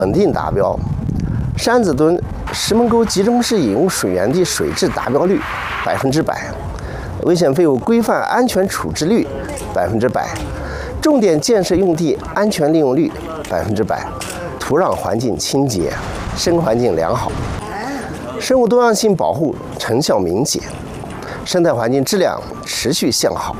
稳定达标。山子墩石门沟集中式饮用水源地水质达标率100%，危险废物规范安全处置率100%，重点建设用地安全利用率100%，土壤环境清洁，生环境良好，生物多样性保护成效明显，生态环境质量持续向好。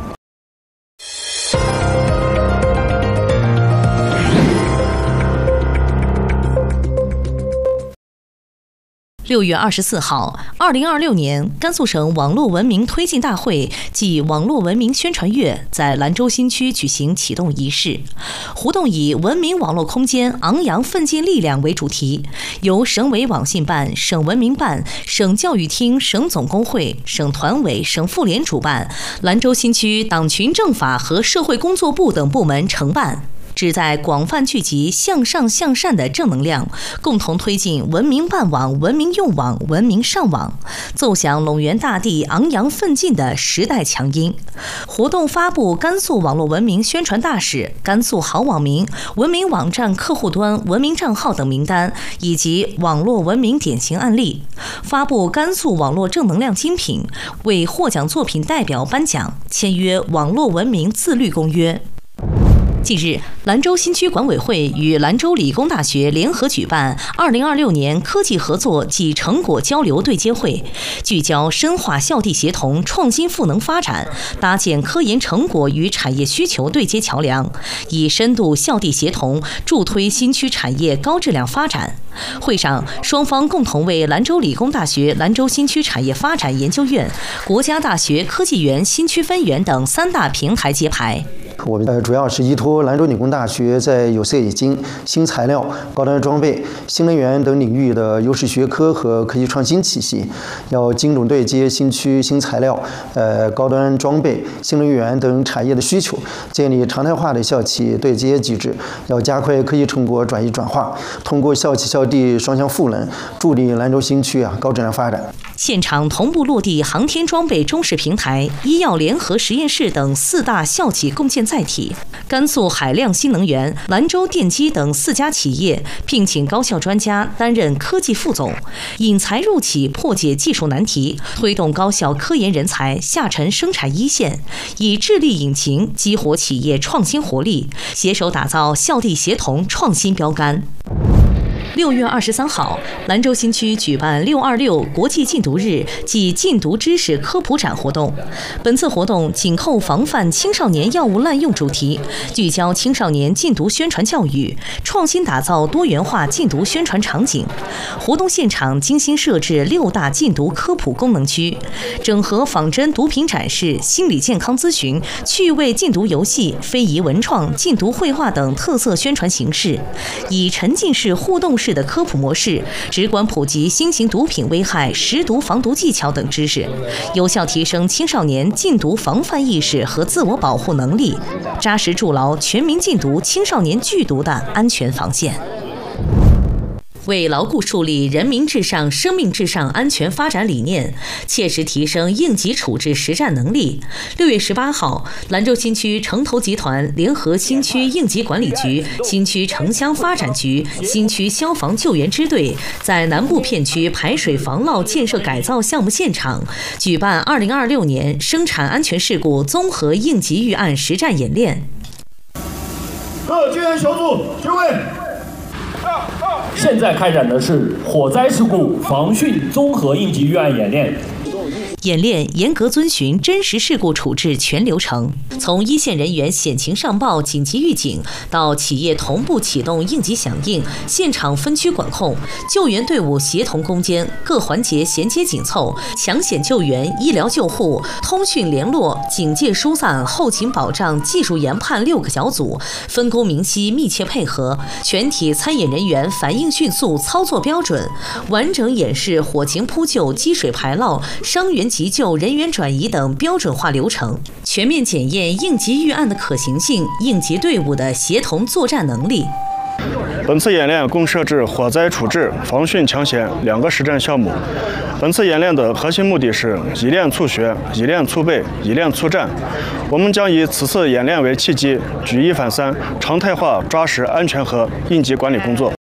6月24号，2026年甘肃省网络文明推进大会暨网络文明宣传月在兰州新区举行启动仪式。活动以文明网络空间昂扬奋进力量为主题，由省委网信办、省文明办、省教育厅、省总工会、省团委、省妇联主办，兰州新区党群政法和社会工作部等部门承办。旨在广泛聚集向上向善的正能量，共同推进文明办网、文明用网、文明上网，奏响陇源大地昂扬奋进的时代强音。活动发布甘肃网络文明宣传大使、甘肃好网民、文明网站客户端文明账号等名单，以及网络文明典型案例，发布甘肃网络正能量精品，为获奖作品代表颁奖，签约网络文明自律公约。近日，兰州新区管委会与兰州理工大学联合举办2026年科技合作暨成果交流对接会，聚焦深化校地协同、创新赋能发展，搭建科研成果与产业需求对接桥梁，以深度校地协同助推新区产业高质量发展。会上，双方共同为兰州理工大学兰州新区产业发展研究院、国家大学科技园新区分园等3大平台揭牌。 我们主要是依托兰州理工大学在有色冶金、新材料、高端装备、新能源等领域的优势学科和科技创新体系，要精准对接新区新材料、高端装备、新能源等产业的需求，建立常态化的校企对接机制，要加快科技成果转移转化，通过校企校地双向赋能，助力兰州新区高质量发展。 现场同步落地航天装备中式平台、医药联合实验室等4大校企共建载体。甘肃海量新能源、兰州电机等4家企业聘请高校专家担任科技副总，引才入企，破解技术难题，推动高校科研人才下沉生产一线，以智力引擎激活企业创新活力，携手打造校地协同创新标杆。6月23号，兰州新区举办626国际禁毒日暨禁毒知识科普展活动。本次活动紧扣防范青少年药物滥用主题，聚焦青少年禁毒宣传教育，创新打造多元化禁毒宣传场景。活动现场精心设置6大禁毒科普功能区，整合仿真毒品展示、心理健康咨询、趣味禁毒游戏、非遗文创、禁毒绘画等特色宣传形式，以沉浸式互动式的科普模式，直观普及新型毒品危害、识毒防毒技巧等知识，有效提升青少年禁毒防范意识和自我保护能力，扎实筑牢全民禁毒、青少年拒毒的安全防线。为牢固树立人民至上、生命至上安全发展理念，切实提升应急处置实战能力，6月18号，兰州新区城投集团联合新区应急管理局、新区城乡发展局、新区消防救援支队在南部片区排水防涝建设改造项目现场举办2026年生产安全事故综合应急预案实战演练。 各救援小组就位。现在开展的是火灾事故防汛综合应急预案演练。 演练严格遵循真实事故处置全流程，从一线人员险情上报、紧急预警，到企业同步启动应急响应、现场分区管控、救援队伍协同攻坚，各环节衔接紧凑，抢险救援、医疗救护、通讯联络、警戒疏散、后勤保障、技术研判6个小组分工明晰、密切配合，全体参演人员反应迅速、操作标准，完整演示火情扑救、积水排涝、伤员急救、人员转移等标准化流程，全面检验应急预案的可行性、应急队伍的协同作战能力。 本次演练共设置火灾处置、防汛抢险2个实战项目。本次演练的核心目的是以练促学、以练促备、以练促战。我们将以此次演练为契机，举一反三，常态化抓实安全和应急管理工作。